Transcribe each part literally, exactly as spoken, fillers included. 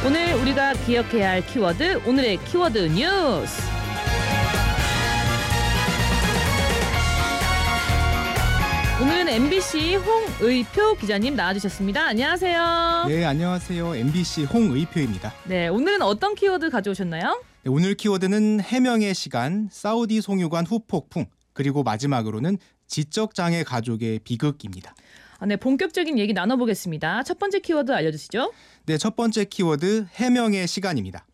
오늘 우리가 기억해야 할 키워드, 오늘의 키워드 뉴스. 오늘은 엠비씨 홍의표 기자님 나와주셨습니다. 안녕하세요. 네, 안녕하세요. 엠비씨 홍의표입니다. 네, 오늘은 어떤 키워드 가져오셨나요? 네, 오늘 키워드는 해명의 시간, 사우디 송유관 후폭풍, 그리고 마지막으로는 지적장애 가족의 비극입니다. 아, 네, 본격적인 얘기 나눠보겠습니다. 첫 번째 키워드 알려주시죠. 네, 첫 번째 키워드 해명의 시간입니다.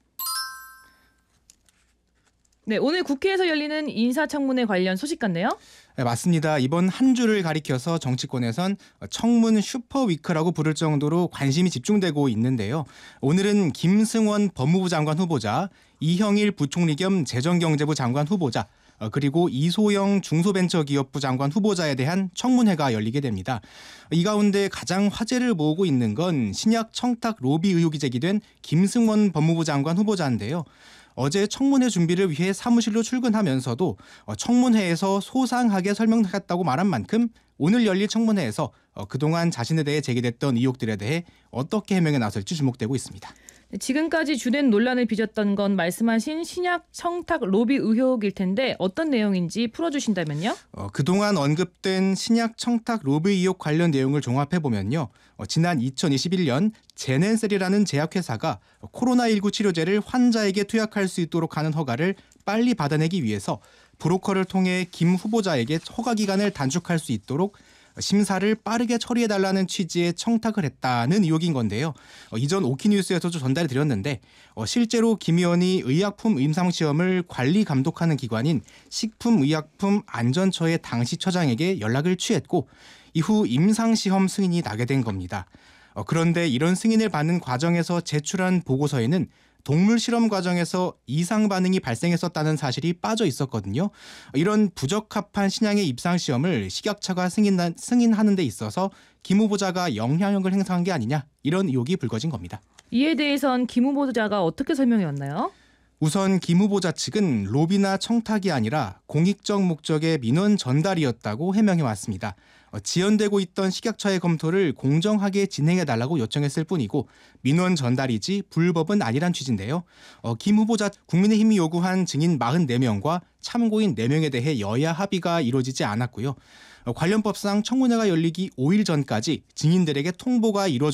네, 오늘 국회에서 열리는 인사청문회 관련 소식 같네요. 네, 맞습니다. 이번 한 주를 가리켜서 정치권에선 청문 슈퍼위크라고 부를 정도로 관심이 집중되고 있는데요. 오늘은 김승원 법무부 장관 후보자, 이형일 부총리 겸 재정경제부 장관 후보자, 그리고 이소영 중소벤처기업부 장관 후보자에 대한 청문회가 열리게 됩니다. 이 가운데 가장 화제를 모으고 있는 건 신약 청탁 로비 의혹이 제기된 김승원 법무부 장관 후보자인데요. 어제 청문회 준비를 위해 사무실로 출근하면서도 청문회에서 소상하게 설명하겠다고 말한 만큼 오늘 열릴 청문회에서 그동안 자신에 대해 제기됐던 의혹들에 대해 어떻게 해명에 나설지 주목되고 있습니다. 지금까지 주된 논란을 빚었던 건 말씀하신 신약 청탁 로비 의혹일 텐데 어떤 내용인지 풀어주신다면요? 어, 그동안 언급된 신약 청탁 로비 의혹 관련 내용을 종합해보면요. 어, 지난 이천이십일 년 제넨셀이라는 제약회사가 코로나십구 치료제를 환자에게 투약할 수 있도록 하는 허가를 빨리 받아내기 위해서 브로커를 통해 김 후보자에게 허가 기간을 단축할 수 있도록 심사를 빠르게 처리해달라는 취지의 청탁을 했다는 의혹인 건데요. 어, 이전 오키뉴스에서도 전달해 드렸는데 어, 실제로 김 의원이 의약품 임상시험을 관리 감독하는 기관인 식품의약품안전처의 당시 처장에게 연락을 취했고 이후 임상시험 승인이 나게 된 겁니다. 어, 그런데 이런 승인을 받는 과정에서 제출한 보고서에는 동물 실험 과정에서 이상 반응이 발생했었다는 사실이 빠져 있었거든요. 이런 부적합한 신약의 입상 시험을 식약처가 승인, 승인하는 데 있어서 김 후보자가 영향력을 행사한 게 아니냐, 이런 의혹이 불거진 겁니다. 이에 대해선 김 후보자가 어떻게 설명해 왔나요? 우선 김 후보자 측은 로비나 청탁이 아니라 공익적 목적의 민원 전달이었다고 해명해 왔습니다. 어, 지연되고 있던 식약처의 검토를 공정하게 진행해달라고 요청했을 뿐이고 민원 전달이지 불법은 아니란 취지인데요. 어, 김 후보자 국민의힘이 요구한 증인 사십사 명과 참고인 네 명에 대해 여야 합의가 이루어지지 않았고요. 어, 관련법상 청문회가 열리기 오 일 전까지 증인들에게 통보가 이루어졌습니다.